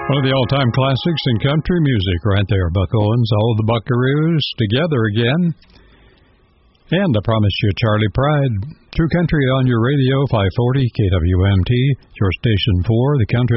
One of the all-time classics in country music right there, Buck Owens, All of the Buckaroos together again. And I promised you Charlie Pride. True Country on your radio, 540 KWMT, your station for the country